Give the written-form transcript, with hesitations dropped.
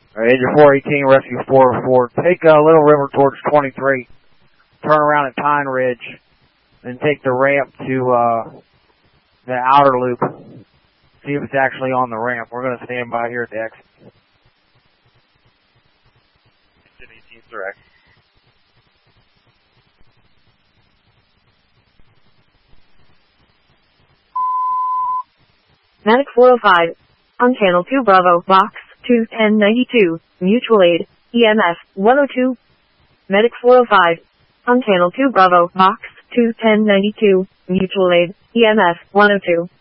Engine 418, Rescue 404. Take Little River towards 23. Turn around at Pine Ridge. Then take the ramp to the outer loop. See if it's actually on the ramp. We're going to stand by here at the exit. Engine 18, direct. Medic 405. On Channel 2 Bravo, Box 21092, Mutual Aid, EMF 102. Medic 405. On Channel 2 Bravo, Box 21092, Mutual Aid, EMF 102.